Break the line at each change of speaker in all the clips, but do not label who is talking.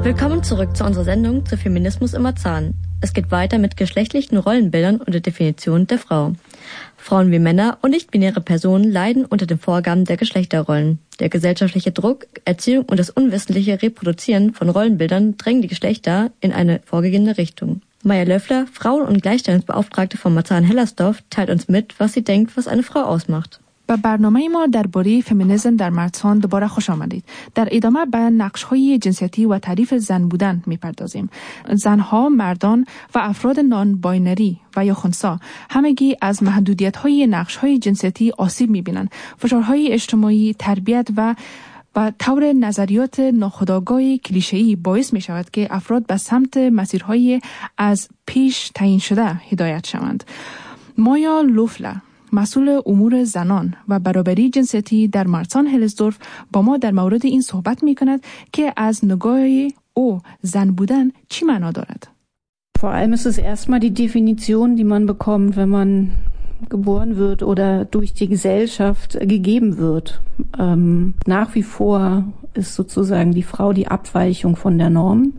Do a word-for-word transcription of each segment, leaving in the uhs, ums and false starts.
Willkommen zurück zu unserer Sendung zu Feminismus im Marzahn. Es geht weiter mit geschlechtlichen Rollenbildern und der Definition der Frau. Frauen wie Männer und nicht-binäre Personen leiden unter den Vorgaben der Geschlechterrollen. Der gesellschaftliche Druck, Erziehung und das unwissentliche Reproduzieren von Rollenbildern drängen die Geschlechter in eine vorgegebene Richtung. Maya Löffler, Frauen- und Gleichstellungsbeauftragte von Marzahn-Hellersdorf, teilt uns mit, was sie denkt, was eine Frau ausmacht.
به برنامه ما درباره فمینیسم در مرزهان دوباره خوش آمدید. در ادامه به نقش‌های جنسیتی و تعریف زن بودن می‌پردازیم. زنها، مردان و افراد نان باینری و یا خنثی همگی از محدودیت‌های نقش‌های جنسیتی آسیب می‌بینند. فشارهای اجتماعی، تربیت و و طور نظریات ناخودآگاه کلیشه‌ای باعث می‌شود که افراد به سمت مسیرهای از پیش تعیین شده هدایت شوند. مایا لوفلر، مسئول امور زنان و برابری جنسیتی در مارسان هلزدورف، با ما در مورد این صحبت می کند که از نگاه او زن بودن چی معنا دارد.
Vor allem ist es erstmal die Definition, die man bekommt, wenn man geboren wird oder durch die Gesellschaft gegeben wird. Ähm, nach wie vor ist sozusagen die Frau die Abweichung von der Norm.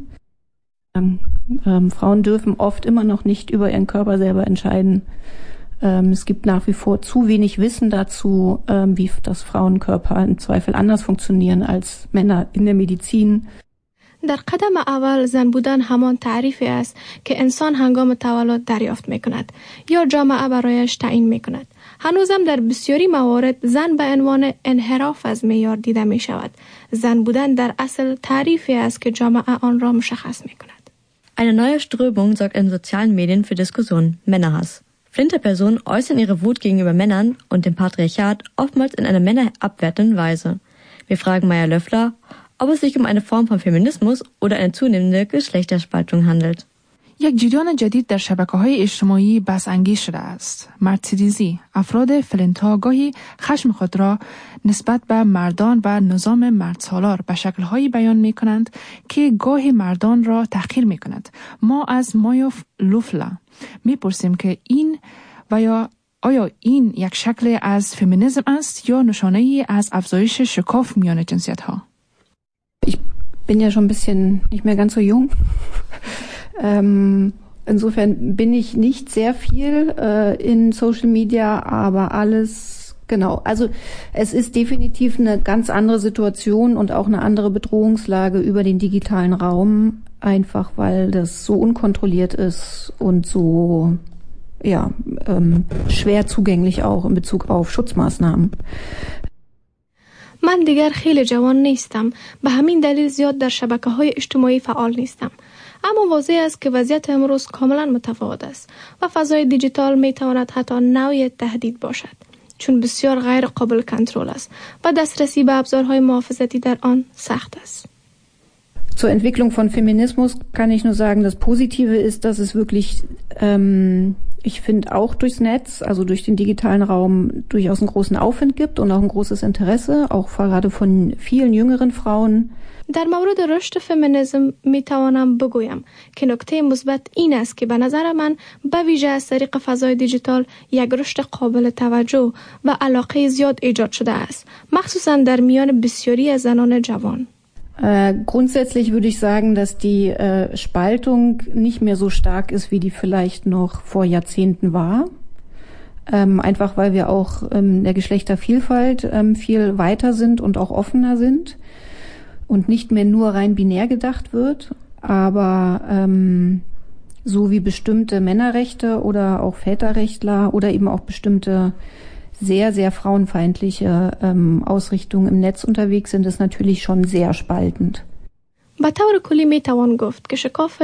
Ähm, Frauen dürfen oft immer noch nicht über ihren Körper selber entscheiden. Es gibt nach wie vor zu wenig Wissen dazu, wie das Frauenkörper im Zweifel anders funktionieren als Männer in der Medizin.
در قدم اول زن بودن همان تعریفی است که انسان هنگام تولد دریافت میکند یا جامعه برایش تعیین میکند. هنوزم در بسیاری موارد زن به عنوان انحراف از معیار دیده می شود. زن بودن در اصل تعریفی است که جامعه آن را مشخص میکند.
Eine neue Strömung sorgt in sozialen Medien für Diskussionen: Männerhass. Flinterpersonen äußern ihre Wut gegenüber Männern und dem Patriarchat oftmals in einer männerabwertenden Weise. Wir fragen Maya Löffler, ob es sich um eine Form von Feminismus oder eine zunehmende Geschlechterspaltung handelt.
یک جریان جدید در شبکه‌های اجتماعی بحث انگیز شده است. مردستیزی. افراد فلنتا گاهی خشم خود را نسبت به مردان و نظام مردسالار به شکل‌هایی بیان می‌کنند که گاهی مردان را تحقیر می‌کند. ما از مایا لوفلا می‌پرسیم که این و یا آیا این یک شکل از فمینیسم است یا نشانه‌ای از افزایش شکاف میان جنسیت‌ها؟
Ich bin ja schon ein bisschen nicht mehr ganz so jung. Ähm, insofern bin ich nicht sehr viel äh, in Social Media, aber alles, genau. Also es ist definitiv eine ganz andere Situation und auch eine andere Bedrohungslage über den digitalen Raum, einfach weil das so unkontrolliert ist und so ja ähm, schwer zugänglich auch in Bezug auf Schutzmaßnahmen.
من دیگر خیلی جوان نیستم، به همین دلیل زیاد در شبکه‌های اجتماعی فعال نیستم. اما واضح است که وضعیت امروز کاملا متفاوت است و فضای دیجیتال می تواند حتی نوعی تهدید باشد، چون بسیار غیر قابل کنترل است و دسترسی به ابزارهای محافظتی در آن سخت است.
Zur Entwicklung von Feminismus kann ich nur sagen, das Positive ist, dass es wirklich, ähm, ich finde auch durchs Netz, also durch den digitalen Raum, durchaus einen großen Aufwind gibt und auch ein großes Interesse, auch gerade von vielen jüngeren Frauen.
در مورد رشد فمینیسم می توانم بگویم که نکته مثبت این است که به نظر من به ویژه از طریق فضای دیجیتال یک رشد قابل توجه و علاقه زیاد ایجاد شده است، مخصوصا در میان بسیاری از زنان جوان.
Äh, grundsätzlich würde ich sagen, dass die äh, Spaltung nicht mehr so stark ist, wie die vielleicht noch vor Jahrzehnten war. Ähm, einfach weil wir auch in ähm, der Geschlechtervielfalt ähm, viel weiter sind und auch offener sind und nicht mehr nur rein binär gedacht wird. Aber ähm, so wie bestimmte Männerrechte oder auch Väterrechtler oder eben auch bestimmte sehr, sehr frauenfeindliche ähm, Ausrichtungen im Netz unterwegs sind, ist natürlich schon sehr spaltend.
به طور کلی می توان گفت که شکاف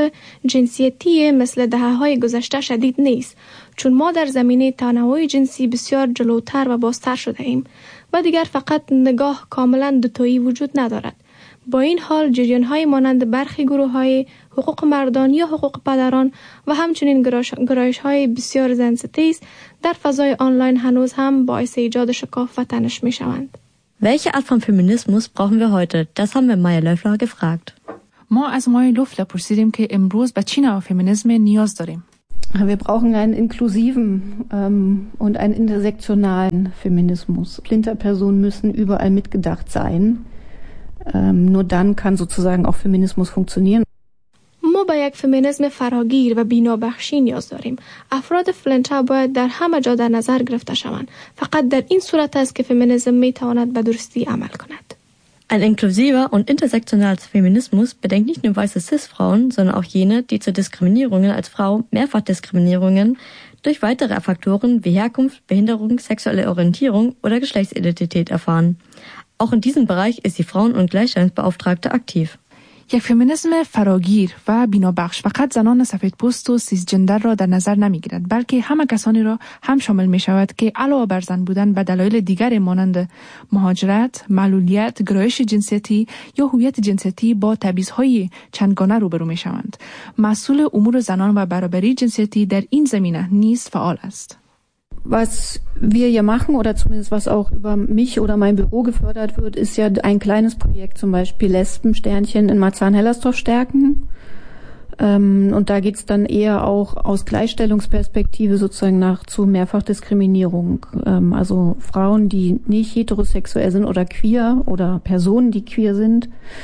جنسیتی مثل دهه‌های گذشته شدید نیست، چون ما در زمینه تنوع جنسی بسیار جلوتر و بازتر شده ایم و دیگر فقط نگاه کاملا دوتایی وجود ندارد. با این حال جریان‌های مانند برخی گروه‌های حقوق مردان یا حقوق پدران و همچنین گرایش‌های بسیار زنستیز در فضای آنلاین هنوز هم باعث ایجاد شکاف و تنش می‌شوند.
Welche Art von Feminismus brauchen wir heute? Das haben wir Maya Löffler gefragt.
ما از مایا لوفلر پرسیدیم که امروز به چه نوع فمینیسم نیاز داریم.
Wir brauchen einen inklusiven ähm, und einen intersektionalen Feminismus. Flinterpersonen müssen überall mitgedacht sein. Ähm, nur dann kann sozusagen auch Feminismus funktionieren.
ما با یک فمینیسم فراگیر و بینابخشی نیاز داریم. افراد فلنتا باید در همه جا در نظر گرفته شوند. فقط در این صورت است که فمینیسم می تواند به درستی عمل کند.
Ein inklusiver und intersektionaler Feminismus bedenkt nicht nur weiße Cis-Frauen, sondern auch jene, die zu Diskriminierungen als Frau, Mehrfachdiskriminierungen durch weitere Faktoren wie Herkunft, Behinderung, sexuelle Orientierung oder Geschlechtsidentität erfahren. Auch in diesem Bereich ist die Frauen- und Gleichstellungsbeauftragte aktiv.
یک فمینیسم فراگیر و بینابخش فقط زنان سفید پوست و سیسجندر را در نظر نمی گیرد، بلکه همه کسانی را هم شامل می شود که علاوه بر زن بودن به دلایل دیگر مانند مهاجرت، معلولیت، گرایش جنسیتی یا هویت جنسیتی با تبعیض‌های چندگانه روبرو می شوند. مسئول امور زنان و برابری جنسیتی در این زمینه نیز فعال است.
Was wir hier machen oder zumindest was auch über mich oder mein Büro gefördert wird, ist ja ein kleines Projekt, zum Beispiel Lesbensternchen in Marzahn-Hellersdorf stärken. Ähm, und da geht's dann eher auch aus Gleichstellungsperspektive sozusagen nach zu Mehrfachdiskriminierung. Ähm, also Frauen, die nicht heterosexuell sind oder queer oder Personen, die queer sind,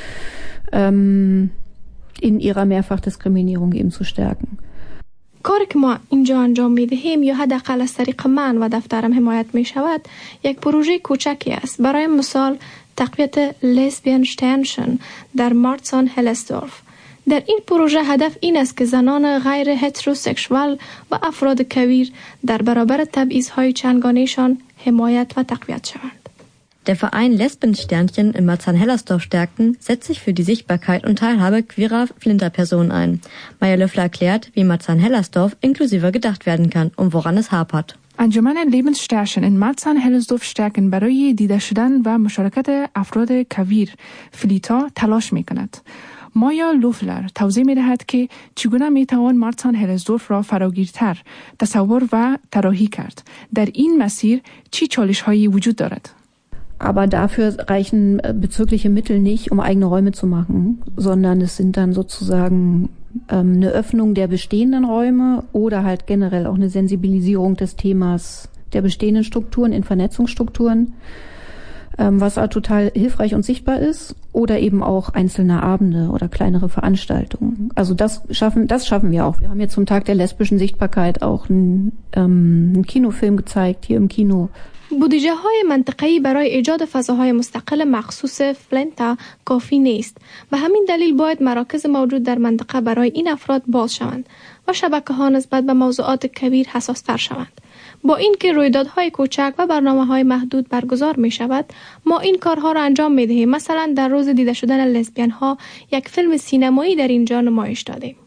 ähm, in ihrer Mehrfachdiskriminierung eben zu stärken.
کاری که ما اینجا انجام میدهیم یا حداقل از طریق من و دفترم حمایت می شود یک پروژه کوچکی است. برای مثال تقویت لسبیان شترنشن در مارتسان هلسدورف. در این پروژه هدف این است که زنان غیر هتروسکشوال و افراد کویر در برابر تبعیض‌های چندگانه‌شان حمایت و تقویت شوند.
Der Verein Lesbensternchen in Marzahn-Hellersdorf stärken setzt sich für die Sichtbarkeit und Teilhabe queerer Flinterpersonen ein. Maya Löffler erklärt, wie Marzahn-Hellersdorf inklusiver gedacht werden kann und woran es hapert.
انجمن لیبنسترشن in Marzahn-Hellersdorf stärken برای دیده شدن و مشارکت افراد کویر فلیتا تلاش می کند. مایا لوفلر توضیح می دهد که چگونه می توان مارتسان-هلزدورف را فراگیرتر تصور و طراحی کرد. در این مسیر چی چالش هایی وجود دارد؟
Aber dafür reichen bezirkliche Mittel nicht, um eigene Räume zu machen, sondern es sind dann sozusagen ähm, eine Öffnung der bestehenden Räume oder halt generell auch eine Sensibilisierung des Themas der bestehenden Strukturen in Vernetzungsstrukturen, ähm, was auch total hilfreich und sichtbar ist, oder eben auch einzelne Abende oder kleinere Veranstaltungen. Also das schaffen, das schaffen wir auch. Wir haben jetzt zum Tag der lesbischen Sichtbarkeit auch einen, ähm, einen Kinofilm gezeigt hier im Kino.
بودجه های منطقه‌ای برای ایجاد فضاهای مستقل مخصوص فلنتا کافی نیست. به همین دلیل باید مراکز موجود در منطقه برای این افراد باز شوند و شبکه ها نسبت به موضوعات کویر حساس تر شوند. با اینکه رویدادهای کوچک و برنامه‌های محدود برگزار می شود، ما این کارها را انجام می دهیم. مثلا در روز دیده شدن لزبیان ها یک فیلم سینمایی در اینجا نمایش دادیم.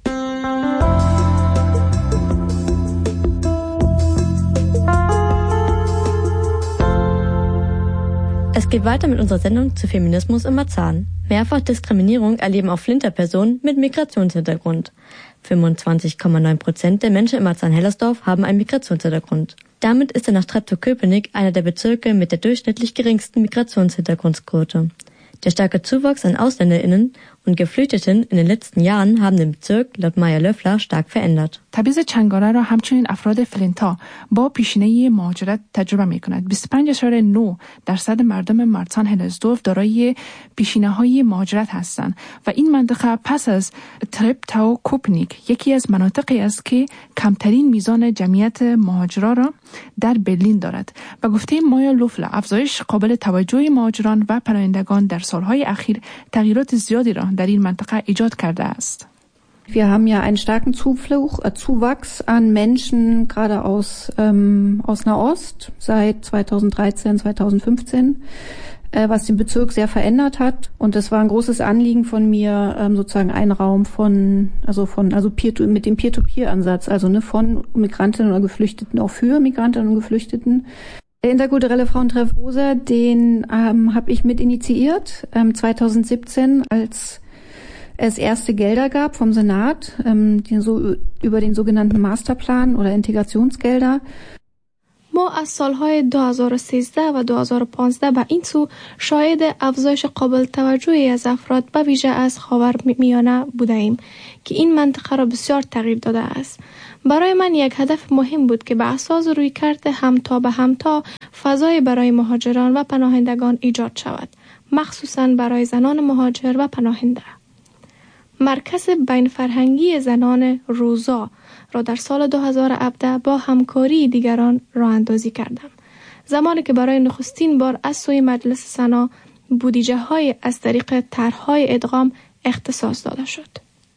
Es geht weiter mit unserer Sendung zu Feminismus in Marzahn. Mehrfachdiskriminierung erleben auch Flinterpersonen mit Migrationshintergrund. fünfundzwanzig Komma neun Prozent der Menschen in Marzahn-Hellersdorf haben einen Migrationshintergrund. Damit ist er nach Treptow-Köpenick einer der Bezirke mit der durchschnittlich geringsten Migrationshintergrundquote. Der starke Zuwachs an AusländerInnen und Geflüchteten in den letzten Jahren haben den Bezirk laut Maya Löffler stark verändert.
تبعیض چندگانه را همچنین افراد فلنتا با پیشینه مهاجرت تجربه می کند. بیست و پنج اشاره نه درصد مردم مارتسان-هلزدورف دارای پیشینه های مهاجرت هستند و این منطقه پس از ترپتاو-کوپنیک یکی از مناطقی است که کمترین میزان جمعیت مهاجرا را در برلین دارد. و گفته مایا لوفلا افزایش قابل توجه مهاجران و پناهندگان در سالهای اخیر تغییرات زیادی را در این منطقه ایجاد کرده است.
Wir haben ja einen starken Zufluch, äh, Zuwachs an Menschen, gerade aus, ähm, aus Nahost, seit zweitausenddreizehn, zweitausendfünfzehn, äh, was den Bezirk sehr verändert hat. Und es war ein großes Anliegen von mir, ähm, sozusagen einen Raum von, also von, also Peer -to, mit dem Peer-to-Peer-Ansatz, also ne, von Migrantinnen oder Geflüchteten auch für Migrantinnen und Geflüchteten. Der interkulturelle Frauentreff Rosa, den ähm, habe ich mit initiiert, ähm, zweitausendsiebzehn, als es erste Gelder gab vom Senat, ähm, die so über den sogenannten Masterplan oder Integrationsgelder.
ما از سالهای دو هزار و سیزده و دو هزار و پانزده به این سو شاهد افزایش قابل توجهی از افراد به ویژه از خاورمیانه بودیم که این منطقه را بسیار تغییر داده است. برای من یک هدف مهم بود که به اساس رویکرد همتا به همتا فضای برای مهاجران و پناهندگان ایجاد شود. مخصوصاً برای زنان مهاجر و پناهنده. مرکز بین فرهنگی زنان روزا را در سال دو هزار و هفده با همکاری دیگران راه اندازی کردم. زمانی که برای نخستین بار از سوی مجلس سنا بودجه های از طریق طرح‌های ادغام اختصاص داده شد.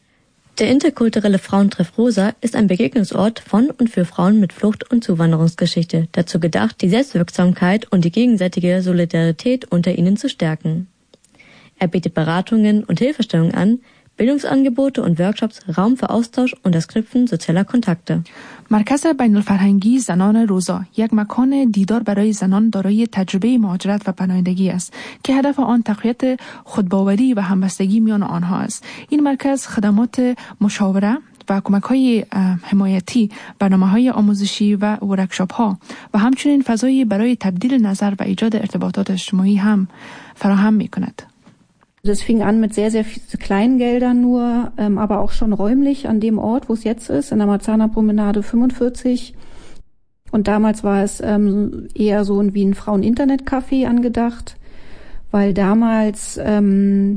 Der interkulturelle Frauentreff Rosa ist ein Begegnungsort von und für Frauen mit Flucht- und Zuwanderungsgeschichte, dazu gedacht, die Selbstwirksamkeit und die gegenseitige Solidarität unter ihnen zu stärken. Er bietet Beratungen und Hilfestellungen an, Bildungsangebote und Workshops, Raum für Austausch und das Knüpfen sozialer Kontakte.
مرکز بین الفرهنگی زنان روزا یک مکان دیدار برای زنان دارای تجربه مهاجرت و پناهندگی است که هدف آن تقویت خودباوری و همبستگی میان آنها است. این مرکز خدمات مشاوره و کمک‌های حمایتی، برنامه‌های آموزشی و ورکشاپ‌ها و همچنین فضایی برای تبدیل نظر و ایجاد ارتباطات اجتماعی هم فراهم می‌کند.
Das fing an mit sehr, sehr kleinen Geldern nur, ähm, aber auch schon räumlich an dem Ort, wo es jetzt ist, in der Marzahner Promenade fünfundvierzig. Und damals war es ähm, eher so wie ein Frauen-Internet-Café angedacht, weil damals ähm,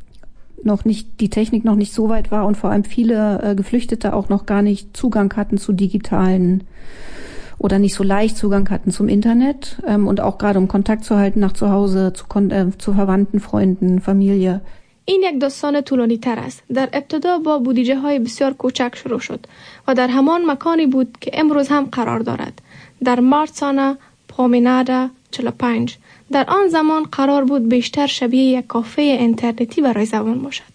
noch nicht die Technik noch nicht so weit war und vor allem viele äh, Geflüchtete auch noch gar nicht Zugang hatten zu digitalen oder nicht so leicht Zugang hatten zum Internet ähm, und auch gerade um Kontakt zu halten nach zu Hause, zu, äh, zu Verwandten, Freunden, Familie.
این یک داستان طولانی تر است. در ابتدا با بودجه های بسیار کوچک شروع شد و در همان مکانی بود که امروز هم قرار دارد. در مارسانا پرومنادا چهل و پنج. در آن زمان قرار بود بیشتر شبیه یک کافه اینترنتی برای زبان باشد.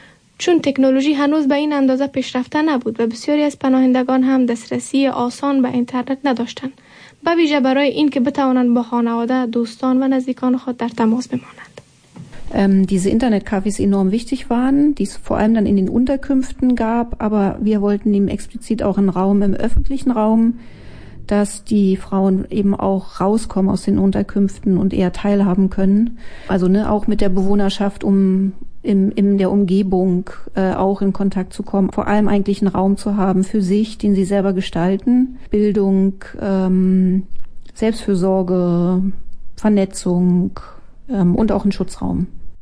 چون تکنولوژی هنوز به این اندازه پیشرفته نبود و بسیاری از پناهندگان هم دسترسی آسان به اینترنت نداشتند، به ویژه برای این که بتوانند با خانواده، دوستان و نزدیکان خود در تماس بمانند.
Ähm, diese Internetcafés enorm wichtig waren, die es vor allem dann in den Unterkünften gab, aber wir wollten eben explizit auch einen Raum im öffentlichen Raum, dass die Frauen eben auch rauskommen aus den Unterkünften und eher teilhaben können. Also ne, auch mit der Bewohnerschaft, um in, in der Umgebung äh, auch in Kontakt zu kommen. Vor allem eigentlich einen Raum zu haben für sich, den sie selber gestalten. Bildung, ähm, Selbstfürsorge, Vernetzung ähm, und auch einen Schutzraum.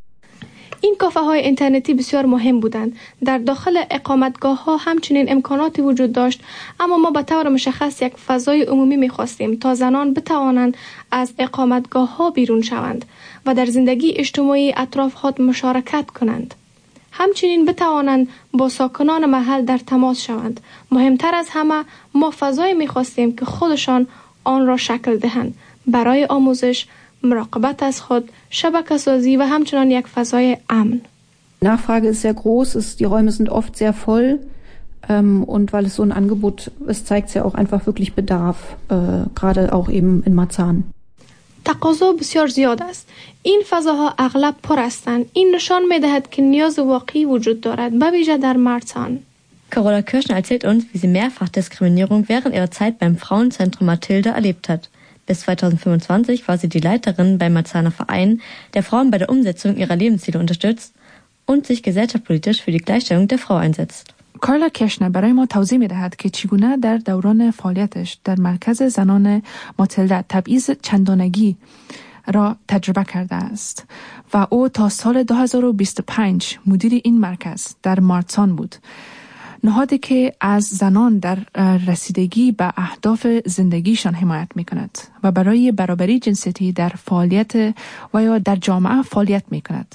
این کافه های اینترنتی بسیار مهم بودند. در داخل اقامتگاه ها همچنین امکاناتی وجود داشت، اما ما به طور مشخص یک فضای عمومی می خواستیم تا زنان بتوانند از اقامتگاه ها بیرون شوند و در زندگی اجتماعی اطراف خود مشارکت کنند. همچنین بتوانند با ساکنان محل در تماس شوند. مهمتر از همه ما فضایی می خواستیم که خودشان آن را شکل دهند برای آموزش، مراقبت از خود، شبکه سازی و همچنان یک فضای امن.
Nachfrage ist sehr groß, ist, die Räume sind oft sehr voll ähm, und weil es so ein Angebot ist, zeigt es ja auch einfach wirklich Bedarf, äh, gerade auch eben in Marzahn.
تقاضا بسیار زیاد است. این فضاها اغلب پر هستند. این نشان می‌دهد که نیاز واقعی وجود دارد، به ویژه در مارسان.
Carola Kirschner erzählt uns, wie sie mehrfach Diskriminierung während ihrer Zeit beim Frauenzentrum Mathilde erlebt hat. Bis zweitausendfünfundzwanzig war sie die Leiterin beim Marzahner Verein, der Frauen bei der Umsetzung ihrer Lebensziele unterstützt und sich gesellschaftspolitisch für die Gleichstellung der Frau einsetzt.
کارلا کشنر برای ما توضیح می‌دهد که چگونه در دوران فعالیتش در مرکز زنان ماتیلدا تبعیض چندانگی را تجربه کرده است و او تا سال دو هزار و بیست و پنج مدیر این مرکز در مارسان بود. نهادی که از زنان در رسیدگی به اهداف زندگیشان حمایت می‌کند و برای برابری جنسیتی در فعالیت و یا در جامعه فعالیت می‌کند.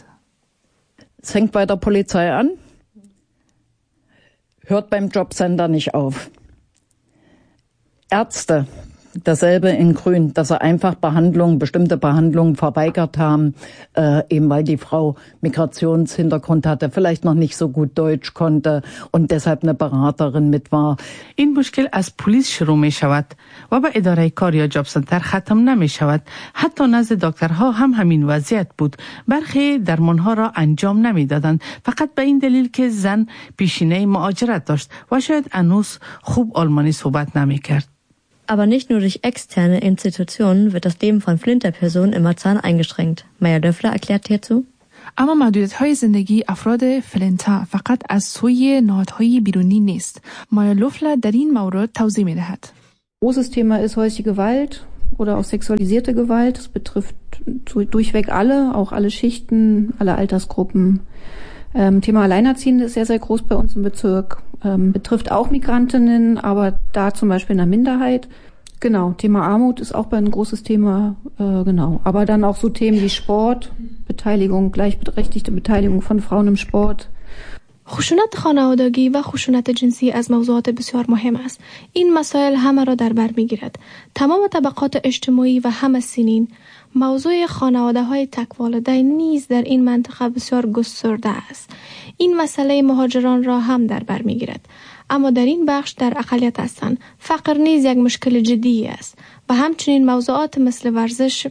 Es fängt bei der Polizei an, hört beim Jobcenter nicht auf. Ärzte, dasselbe in Grün, dass sie einfach Behandlungen, bestimmte Behandlungen verweigert haben, äh, eben weil die Frau Migrationshintergrund hatte, vielleicht noch nicht so gut Deutsch konnte und deshalb eine Beraterin mit war.
این مشکل از پلیس شروع می شود و به اداره کار یا جاب سنتر ختم نمی شود. حتی نزد دکترها هم همین وضعیت بود. برخی درمانها را انجام نمی دادند، فقط به این دلیل که زن پیشینه مهاجرت داشت و شاید هنوز خوب آلمانی صحبت نمی کرد.
Aber nicht nur durch externe Institutionen wird das Leben von Flinterpersonen in Marzahn eingeschränkt. Maya Löffler erklärt hierzu:
اما محدودیت‌های زندگی افراد فلنتا فقط از سوی نهادهای بیرونی نیست. مایا لوفلا در این مورد توضیح می‌دهد.
Großes Thema ist häusliche Gewalt, oder auch sexualisierte Gewalt. Das betrifft durchweg alle, auch alle Schichten, alle Altersgruppen. Ähm, Thema Alleinerziehende ist sehr, sehr groß bei uns im Bezirk. Ähm, betrifft auch Migrantinnen, aber da zum Beispiel in der Minderheit. Genau, Thema Armut ist auch ein großes Thema, äh, genau. Aber dann auch so Themen wie Sport, Beteiligung, gleichberechtigte Beteiligung von Frauen im Sport.
خشونت خانوادگی و خشونت جنسی از موضوعات بسیار مهم است. این مسائل همه را در بر می‌گیرد. تمام طبقات اجتماعی و همه سنین. موضوع خانواده های تک والدین نیز در این منطقه بسیار گسترده است. این مسئله مهاجران را هم در بر می‌گیرد. اما در این بخش در اقلیت هستند. فقر نیز یک مشکل جدی است و همچنین موضوعات مثل ورزش،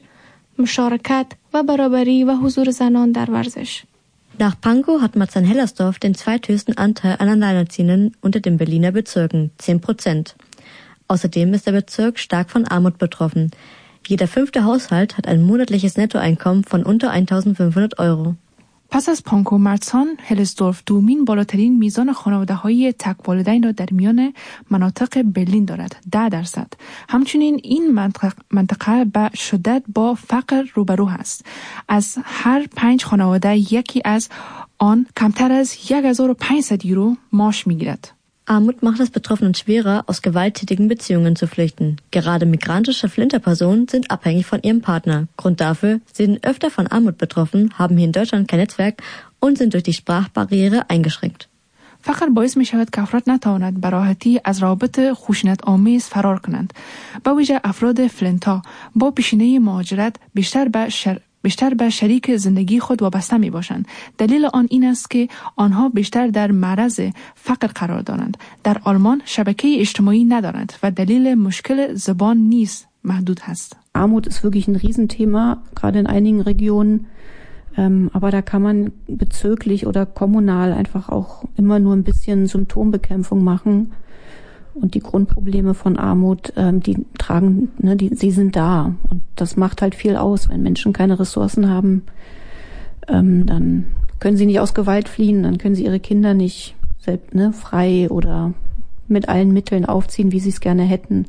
مشارکت و برابری و حضور زنان در ورزش.
Nach Pankow hat Marzahn-Hellersdorf den zweithöchsten Anteil an Alleinerziehenden unter den Berliner Bezirken, zehn Prozent. Außerdem ist der Bezirk stark von Armut betroffen. Jeder fünfte Haushalt hat ein monatliches Nettoeinkommen von unter eintausendfünfhundert Euro.
پس از پانکو، مرسان هلسدورف دومین بالاترین میزان خانواده‌های تک والدین را در میان مناطق برلین دارد، ده درصد. همچنین این منطقه, منطقه به شدت با فقر روبرو است. از هر پنج خانواده یکی از آن کمتر از هزار و پانصد یورو معاش میگیرد.
Armut macht es Betroffenen schwerer, aus gewalttätigen Beziehungen zu flüchten. Gerade migrantische Flinterpersonen sind abhängig von ihrem Partner. Grund dafür, sie sind öfter von Armut betroffen, haben hier in Deutschland kein Netzwerk und sind durch die Sprachbarriere eingeschränkt.
فقر باعث می شود که افراد نتوانند به راحتی از روابط خشونت آمیز فرار کنند. به ویژه افراد فلنتا با پیشینه مهاجرت بیشتر به شر... بیشتر به شریک زندگی خود وابسته می باشند. دلیل آن این است که آنها بیشتر در معرض فقر قرار دارند. در آلمان شبکه اجتماعی ندارند و دلیل مشکل زبان نیز محدود است.
Armut ist wirklich ein Riesenthema, gerade in einigen Regionen. Ähm, aber da kann man bezirklich oder kommunal einfach auch immer nur ein bisschen Symptombekämpfung machen. Und die Grundprobleme von Armut, ähm, die tragen, ne, die, sie sind da. Und das macht halt viel aus. Wenn Menschen keine Ressourcen haben, ähm, dann können sie nicht aus Gewalt fliehen, dann können sie ihre Kinder nicht selbst, ne, frei oder mit allen Mitteln aufziehen, wie sie es gerne hätten.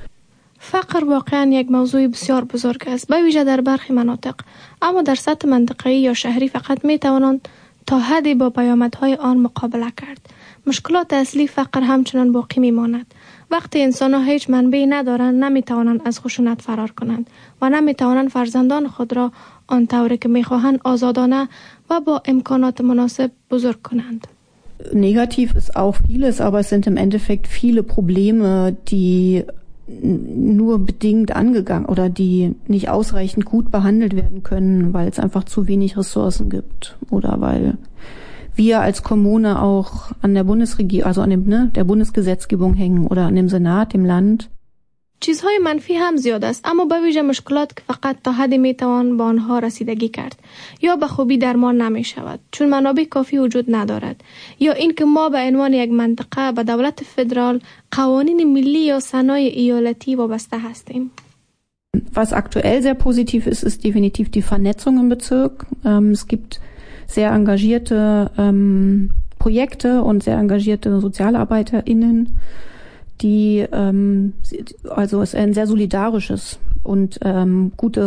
فقر واقعا یک موضوع بسیار بزرگ است، به ویژه در برخی مناطق، اما در سطح منطقه‌ای یا شهری فقط می توانند تا حدی با پیامدهای آن مقابله کرد. مشکلات اصلی فقر همچنان باقی می ماند. وقتی انسان ها هیچ منبعی ندارند، نمی توانند از خشونت فرار کنند و نمی توانند فرزندان خود را آنطوری که می خواهند آزادانه و با امکانات مناسب بزرگ کنند.
Negativ ist auch vieles, aber es sind im Endeffekt viele Probleme, die nur bedingt angegangen oder die nicht ausreichend gut behandelt werden können, weil es einfach zu wenig Ressourcen gibt oder weil wir als Kommune auch an der Bundesregierung, also an dem, ne, der Bundesgesetzgebung hängen oder an dem Senat, dem Land.
چیزهای منفی هم زیاد است، اما به ویژه مشکلات که فقط تا حدی میتوان با آنها رسیدگی کرد یا به خوبی درمان نمی شود چون منابع کافی وجود ندارد، یا اینکه ما به عنوان یک منطقه به دولت فدرال، قوانین ملی یا صنایع ایالتی وابسته هستیم.
Was aktuell sehr positiv ist, ist definitiv die Vernetzung im Bezirk. Ähm, es gibt sehr engagierte ähm, Projekte und sehr engagierte SozialarbeiterInnen, die, ähm, also es ist ein sehr solidarisches und ähm, gute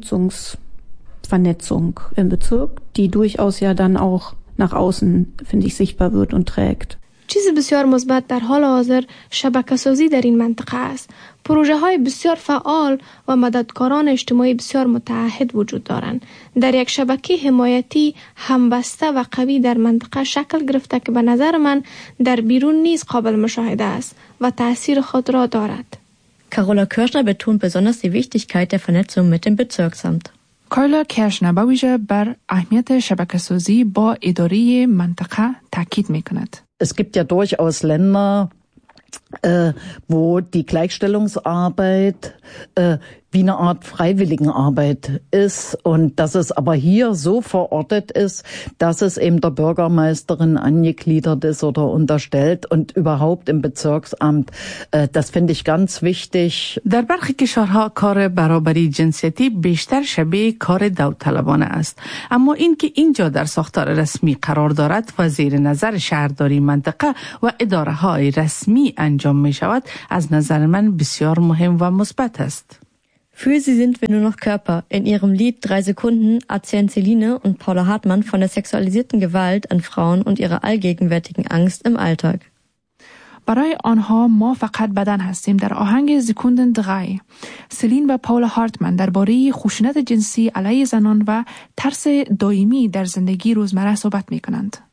Unterstützungsvernetzung im Bezirk, die durchaus ja dann auch nach außen, finde ich, sichtbar wird und trägt.
چیز بسیار مثبت در حال حاضر شبکه سازی در این منطقه است. پروژه های بسیار فعال و مددکاران اجتماعی بسیار متعهد وجود دارند. در یک شبکه حمایتی همبسته و قوی در منطقه شکل گرفته که به نظر من در بیرون نیز قابل مشاهده است و تأثیر خود را دارد.
Carola Kirschner betont besonders die Wichtigkeit der Vernetzung mit dem Bezirksamt.
کارلا کرشنر با ویژه بر اهمیت شبکه سازی با اداره منطقه تاکید میکند.
Es gibt ja durchaus Länder, äh, wo die Gleichstellungsarbeit äh, wie eine Art Freiwilligenarbeit ist und dass es aber hier so verortet ist, dass es eben der Bürgermeisterin angegliedert ist oder unterstellt und überhaupt im Bezirksamt. Äh, das finde ich ganz wichtig.
در برخی کشورها کار برابری جنسیتی بیشتر شبیه کار داوطلبانه است، اما اینکه اینجا در ساختار رسمی قرار دارد و زیر نظر شهرداری منطقه و اداره های رسمی انجام می شود از نظر من بسیار مهم و مثبت است.
Für sie sind wir nur noch Körper. In ihrem Lied Drei Sekunden erzählen Celine und Paula Hartmann von der sexualisierten Gewalt an Frauen und ihrer allgegenwärtigen Angst im Alltag.
برای آنها ما فقط بدن هستیم. در آهنگ سکوندن دغای سلین و پاولا هارتمن درباره خشونت جنسی علیه زنان و ترس دائمی در زندگی روزمره صحبت می کنند.